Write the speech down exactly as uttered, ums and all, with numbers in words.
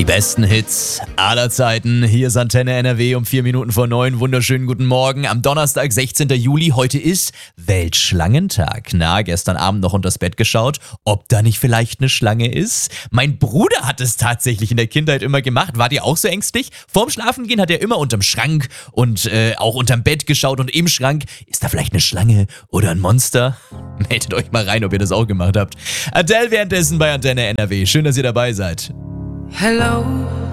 Besten Hits aller Zeiten. Hier ist Antenne N R W um vier Minuten vor neun. Wunderschönen guten Morgen. Am Donnerstag, sechzehnten Juli. Heute ist Weltschlangentag. Na, gestern Abend noch unters Bett geschaut, ob da nicht vielleicht eine Schlange ist. Mein Bruder hat es tatsächlich in der Kindheit immer gemacht. Wart ihr auch so ängstlich? Vorm Schlafengehen hat er immer unterm Schrank und äh, auch unterm Bett geschaut und im Schrank. Ist da vielleicht eine Schlange oder ein Monster? Meldet euch mal rein, ob ihr das auch gemacht habt. Adele währenddessen bei Antenne N R W. Schön, dass ihr dabei seid. Hello,